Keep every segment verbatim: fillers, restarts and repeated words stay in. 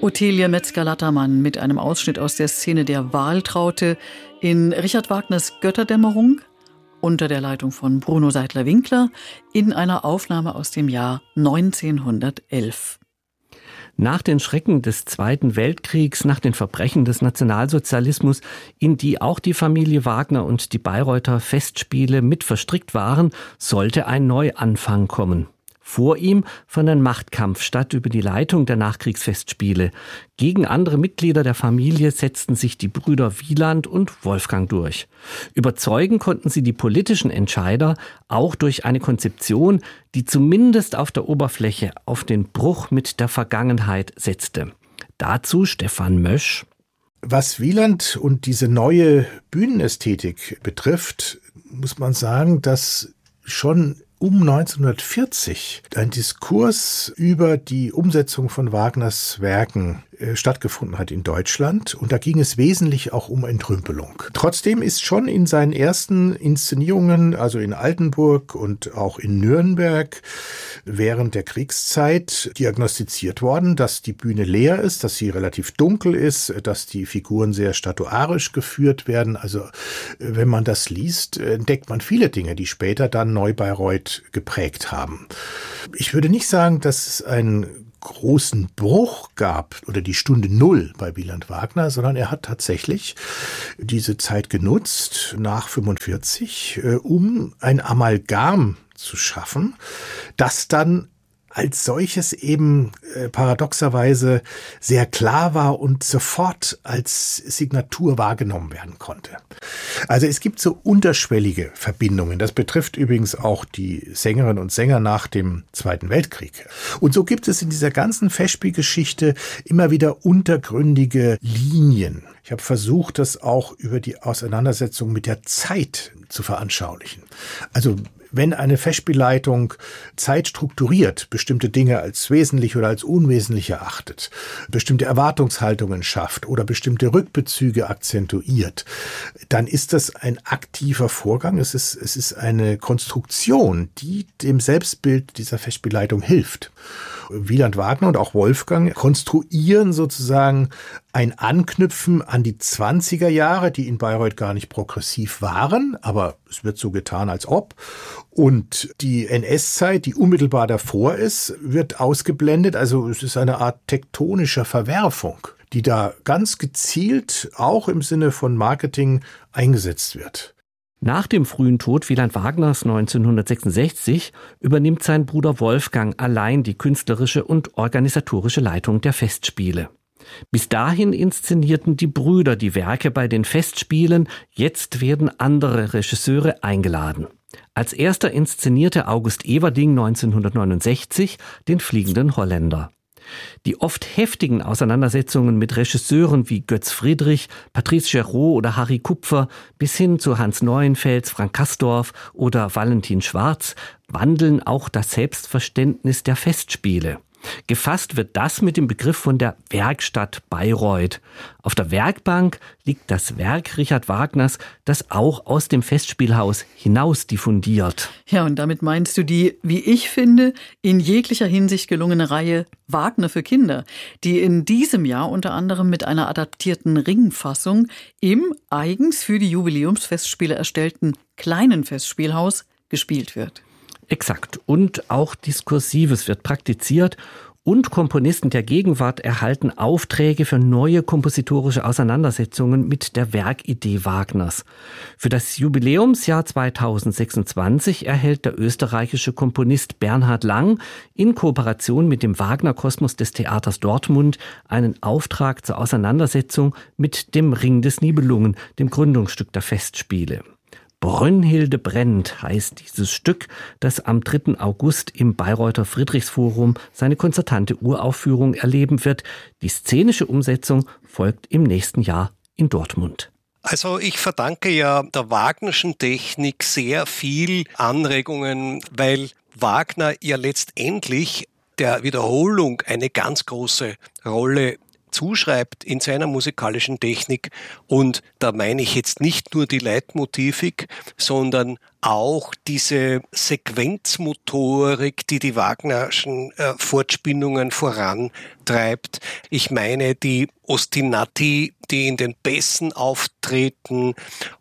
Ottilie Metzger-Lattermann mit einem Ausschnitt aus der Szene der Waltraute in Richard Wagners Götterdämmerung unter der Leitung von Bruno Seidler-Winkler in einer Aufnahme aus dem Jahr neunzehnhundertelf. Nach den Schrecken des Zweiten Weltkriegs, nach den Verbrechen des Nationalsozialismus, in die auch die Familie Wagner und die Bayreuther Festspiele mit verstrickt waren, sollte ein Neuanfang kommen. Vor ihm fand ein Machtkampf statt über die Leitung der Nachkriegsfestspiele. Gegen andere Mitglieder der Familie setzten sich die Brüder Wieland und Wolfgang durch. Überzeugen konnten sie die politischen Entscheider auch durch eine Konzeption, die zumindest auf der Oberfläche auf den Bruch mit der Vergangenheit setzte. Dazu Stefan Mösch. Was Wieland und diese neue Bühnenästhetik betrifft, muss man sagen, dass schon um neunzehnhundertvierzig ein Diskurs über die Umsetzung von Wagners Werken äh, stattgefunden hat in Deutschland. Und da ging es wesentlich auch um Entrümpelung. Trotzdem ist schon in seinen ersten Inszenierungen, also in Altenburg und auch in Nürnberg, während der Kriegszeit diagnostiziert worden, dass die Bühne leer ist, dass sie relativ dunkel ist, dass die Figuren sehr statuarisch geführt werden. Also wenn man das liest, entdeckt man viele Dinge, die später dann Neu-Bayreuth geprägt haben. Ich würde nicht sagen, dass es einen großen Bruch gab oder die Stunde Null bei Wieland Wagner, sondern er hat tatsächlich diese Zeit genutzt, nach fünfundvierzig, um ein Amalgam zu schaffen, das dann als solches eben äh, paradoxerweise sehr klar war und sofort als Signatur wahrgenommen werden konnte. Also es gibt so unterschwellige Verbindungen. Das betrifft übrigens auch die Sängerinnen und Sänger nach dem Zweiten Weltkrieg. Und so gibt es in dieser ganzen Festspielgeschichte immer wieder untergründige Linien. Ich habe versucht, das auch über die Auseinandersetzung mit der Zeit zu veranschaulichen. Also wenn eine Festspielleitung Zeit strukturiert, bestimmte Dinge als wesentlich oder als unwesentlich erachtet, bestimmte Erwartungshaltungen schafft oder bestimmte Rückbezüge akzentuiert, dann ist das ein aktiver Vorgang. Es ist, es ist eine Konstruktion, die dem Selbstbild dieser Festspielleitung hilft. Wieland Wagner und auch Wolfgang konstruieren sozusagen ein Anknüpfen an die zwanziger Jahre, die in Bayreuth gar nicht progressiv waren, aber es wird so getan, als ob. Und die N S-Zeit, die unmittelbar davor ist, wird ausgeblendet. Also es ist eine Art tektonischer Verwerfung, die da ganz gezielt auch im Sinne von Marketing eingesetzt wird. Nach dem frühen Tod Wieland Wagners neunzehnhundertsechsundsechzig übernimmt sein Bruder Wolfgang allein die künstlerische und organisatorische Leitung der Festspiele. Bis dahin inszenierten die Brüder die Werke bei den Festspielen, jetzt werden andere Regisseure eingeladen. Als erster inszenierte August Everding neunzehnhundertneunundsechzig den Fliegenden Holländer. Die oft heftigen Auseinandersetzungen mit Regisseuren wie Götz Friedrich, Patrice Géraud oder Harry Kupfer bis hin zu Hans Neuenfels, Frank Kastorf oder Valentin Schwarz wandeln auch das Selbstverständnis der Festspiele. Gefasst wird das mit dem Begriff von der Werkstatt Bayreuth. Auf der Werkbank liegt das Werk Richard Wagners, das auch aus dem Festspielhaus hinaus diffundiert. Ja, und damit meinst du die, wie ich finde, in jeglicher Hinsicht gelungene Reihe Wagner für Kinder, die in diesem Jahr unter anderem mit einer adaptierten Ringfassung im eigens für die Jubiläumsfestspiele erstellten kleinen Festspielhaus gespielt wird. Exakt. Und auch Diskursives wird praktiziert und Komponisten der Gegenwart erhalten Aufträge für neue kompositorische Auseinandersetzungen mit der Werkidee Wagners. Für das Jubiläumsjahr zweitausendsechsundzwanzig erhält der österreichische Komponist Bernhard Lang in Kooperation mit dem Wagner-Kosmos des Theaters Dortmund einen Auftrag zur Auseinandersetzung mit dem Ring des Nibelungen, dem Gründungsstück der Festspiele. Brünnhilde brennt heißt dieses Stück, das am dritten August im Bayreuther Friedrichsforum seine konzertante Uraufführung erleben wird. Die szenische Umsetzung folgt im nächsten Jahr in Dortmund. Also ich verdanke ja der Wagnerschen Technik sehr viel Anregungen, weil Wagner ja letztendlich der Wiederholung eine ganz große Rolle zuschreibt in seiner musikalischen Technik. Und da meine ich jetzt nicht nur die Leitmotivik, sondern auch diese Sequenzmotorik, die die Wagnerschen äh, Fortspinnungen vorantreibt. Ich meine die Ostinati, die in den Bässen auftreten,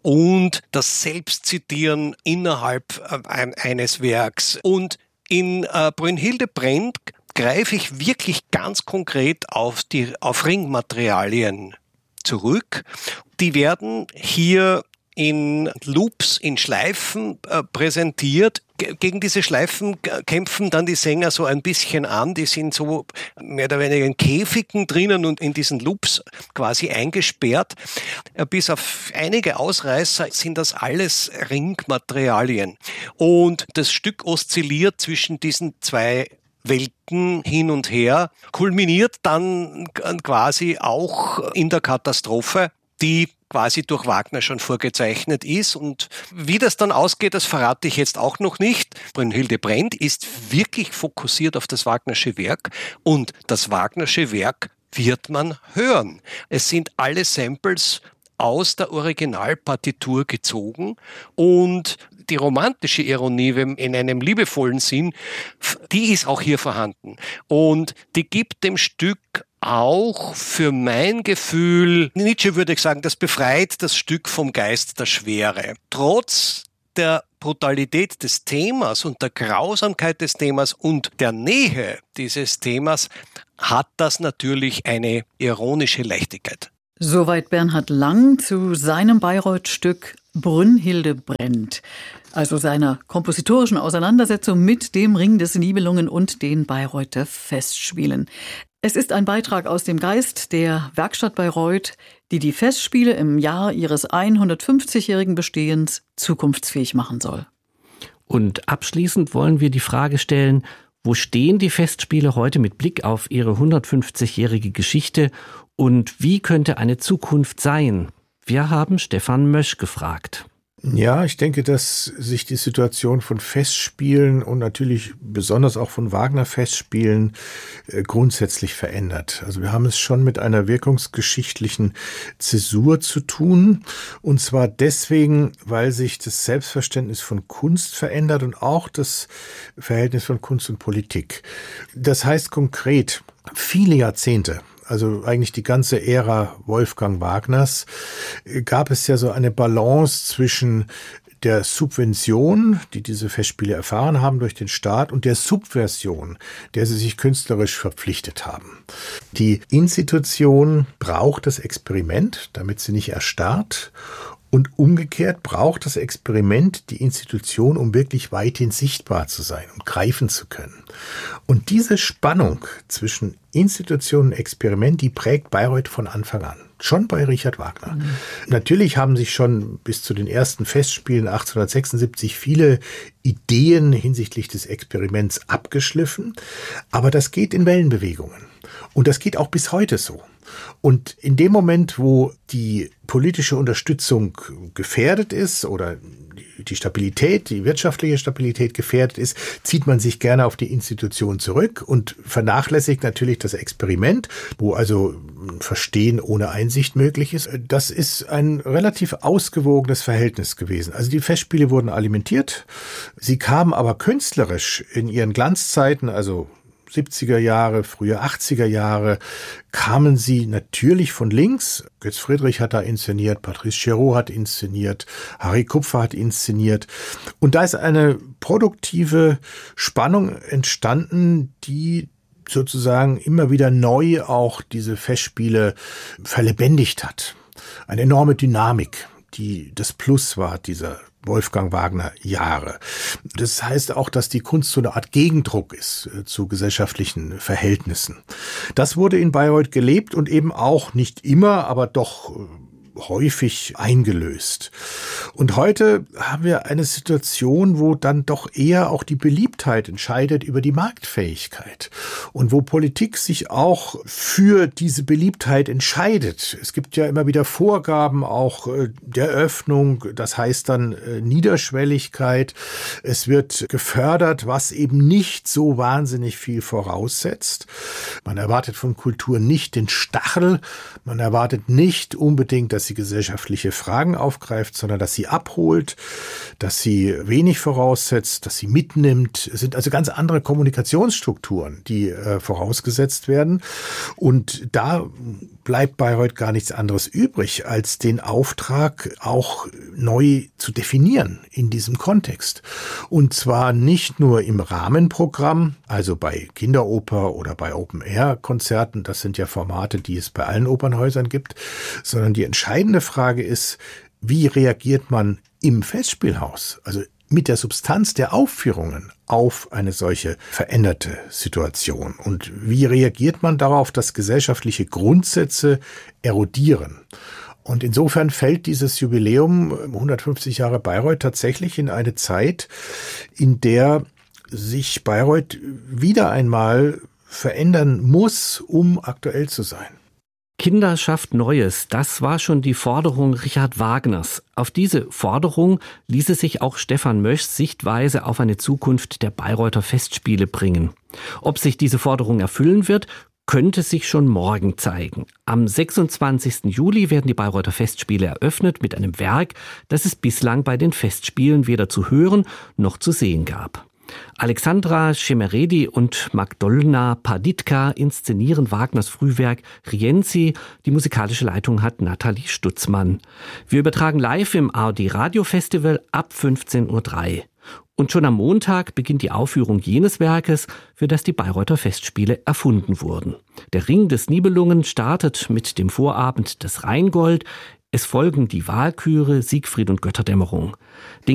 und das Selbstzitieren innerhalb äh, eines Werks. Und in äh, Brünnhilde brennt greife ich wirklich ganz konkret auf die auf Ringmaterialien zurück. Die werden hier in Loops, in Schleifen äh, präsentiert. G- gegen diese Schleifen g- kämpfen dann die Sänger so ein bisschen an. Die sind so mehr oder weniger in Käfigen drinnen und in diesen Loops quasi eingesperrt. Äh, bis auf einige Ausreißer sind das alles Ringmaterialien. Und das Stück oszilliert zwischen diesen zwei Welten hin und her, kulminiert dann quasi auch in der Katastrophe, die quasi durch Wagner schon vorgezeichnet ist. Und wie das dann ausgeht, das verrate ich jetzt auch noch nicht. Brünnhilde brennt ist wirklich fokussiert auf das Wagnersche Werk, und das Wagnersche Werk wird man hören. Es sind alle Samples aus der Originalpartitur gezogen, und die romantische Ironie in einem liebevollen Sinn, die ist auch hier vorhanden. Und die gibt dem Stück auch für mein Gefühl, Nietzsche würde ich sagen, das befreit das Stück vom Geist der Schwere. Trotz der Brutalität des Themas und der Grausamkeit des Themas und der Nähe dieses Themas hat das natürlich eine ironische Leichtigkeit. Soweit Bernhard Lang zu seinem Bayreuth-Stück Brünnhilde brennt, also seiner kompositorischen Auseinandersetzung mit dem Ring des Nibelungen und den Bayreuther Festspielen. Es ist ein Beitrag aus dem Geist der Werkstatt Bayreuth, die die Festspiele im Jahr ihres hundertfünfzigjährigen Bestehens zukunftsfähig machen soll. Und abschließend wollen wir die Frage stellen, wo stehen die Festspiele heute mit Blick auf ihre hundertfünfzigjährige Geschichte und wie könnte eine Zukunft sein? Wir haben Stefan Mösch gefragt. Ja, ich denke, dass sich die Situation von Festspielen und natürlich besonders auch von Wagner-Festspielen äh, grundsätzlich verändert. Also wir haben es schon mit einer wirkungsgeschichtlichen Zäsur zu tun, und zwar deswegen, weil sich das Selbstverständnis von Kunst verändert und auch das Verhältnis von Kunst und Politik. Das heißt konkret, viele Jahrzehnte, also eigentlich die ganze Ära Wolfgang Wagners, gab es ja so eine Balance zwischen der Subvention, die diese Festspiele erfahren haben durch den Staat, und der Subversion, der sie sich künstlerisch verpflichtet haben. Die Institution braucht das Experiment, damit sie nicht erstarrt. Und umgekehrt braucht das Experiment die Institution, um wirklich weithin sichtbar zu sein und greifen zu können. Und diese Spannung zwischen Institution und Experiment, die prägt Bayreuth von Anfang an. Schon bei Richard Wagner. Mhm. Natürlich haben sich schon bis zu den ersten Festspielen achtzehnhundertsechsundsiebzig viele Ideen hinsichtlich des Experiments abgeschliffen. Aber das geht in Wellenbewegungen. Und das geht auch bis heute so. Und in dem Moment, wo die politische Unterstützung gefährdet ist oder die Stabilität, die wirtschaftliche Stabilität gefährdet ist, zieht man sich gerne auf die Institution zurück und vernachlässigt natürlich das Experiment, wo also Verstehen ohne Einsicht möglich ist. Das ist ein relativ ausgewogenes Verhältnis gewesen. Also die Festspiele wurden alimentiert, sie kamen aber künstlerisch in ihren Glanzzeiten, also siebziger Jahre, frühe achtziger Jahre, kamen sie natürlich von links. Götz Friedrich hat da inszeniert, Patrice Chéreau hat inszeniert, Harry Kupfer hat inszeniert. Und da ist eine produktive Spannung entstanden, die sozusagen immer wieder neu auch diese Festspiele verlebendigt hat. Eine enorme Dynamik, die das Plus war dieser Wolfgang Wagner Jahre. Das heißt auch, dass die Kunst so eine Art Gegendruck ist äh, zu gesellschaftlichen Verhältnissen. Das wurde in Bayreuth gelebt und eben auch nicht immer, aber doch äh, häufig eingelöst. Und heute haben wir eine Situation, wo dann doch eher auch die Beliebtheit entscheidet über die Marktfähigkeit und wo Politik sich auch für diese Beliebtheit entscheidet. Es gibt ja immer wieder Vorgaben auch der Öffnung, das heißt dann Niederschwelligkeit. Es wird gefördert, was eben nicht so wahnsinnig viel voraussetzt. Man erwartet von Kultur nicht den Stachel, man erwartet nicht unbedingt, dass sie gesellschaftliche Fragen aufgreift, sondern dass sie abholt, dass sie wenig voraussetzt, dass sie mitnimmt. Es sind also ganz andere Kommunikationsstrukturen, die äh, vorausgesetzt werden. Und da bleibt Bayreuth gar nichts anderes übrig, als den Auftrag auch neu zu definieren in diesem Kontext. Und zwar nicht nur im Rahmenprogramm, also bei Kinderoper oder bei Open-Air-Konzerten, das sind ja Formate, die es bei allen Opernhäusern gibt, sondern die entscheidende Frage ist, wie reagiert man im Festspielhaus, also mit der Substanz der Aufführungen auf eine solche veränderte Situation? Und wie reagiert man darauf, dass gesellschaftliche Grundsätze erodieren? Und insofern fällt dieses Jubiläum hundertfünfzig Jahre Bayreuth tatsächlich in eine Zeit, in der sich Bayreuth wieder einmal verändern muss, um aktuell zu sein. Kinder schafft Neues, das war schon die Forderung Richard Wagners. Auf diese Forderung ließe sich auch Stefan Möschs Sichtweise auf eine Zukunft der Bayreuther Festspiele bringen. Ob sich diese Forderung erfüllen wird, könnte sich schon morgen zeigen. Am sechsundzwanzigsten Juli werden die Bayreuther Festspiele eröffnet mit einem Werk, das es bislang bei den Festspielen weder zu hören noch zu sehen gab. Alexandra Schemeredi und Magdolna Paditka inszenieren Wagners Frühwerk Rienzi. Die musikalische Leitung hat Nathalie Stutzmann. Wir übertragen live im A R D Radio Festival ab fünfzehn Uhr drei. Und schon am Montag beginnt die Aufführung jenes Werkes, für das die Bayreuther Festspiele erfunden wurden. Der Ring des Nibelungen startet mit dem Vorabend des Rheingold. Es folgen die Walküre, Siegfried und Götterdämmerung. Den